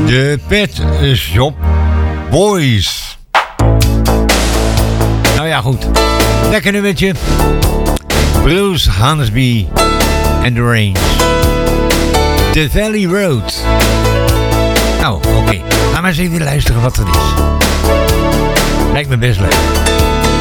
De Pet Shop Boys. Nou ja, goed. Lekker nummertje. Bruce Hornsby and the Range. The Valley Road. Nou, oké. Ga maar eens even luisteren wat het is. Lijkt me best leuk.